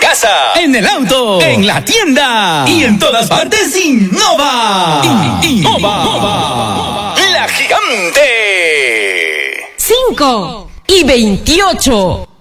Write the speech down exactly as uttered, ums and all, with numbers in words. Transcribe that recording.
casa, en el auto, en la tienda y en todas partes. Innova. Innova. La Gigante. cinco y veintiocho.